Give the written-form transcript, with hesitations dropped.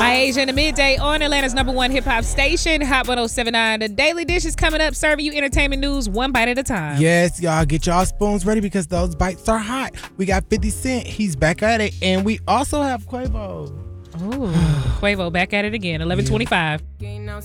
My Asia in the midday on Atlanta's #1 hip hop station, Hot 107.9. The Daily Dish is coming up, serving you entertainment news one bite at a time. Yes, y'all get y'all spoons ready because those bites are hot. We got 50 Cent. He's back at it. And we also have Quavo. Ooh, Quavo back at it again, 11:25.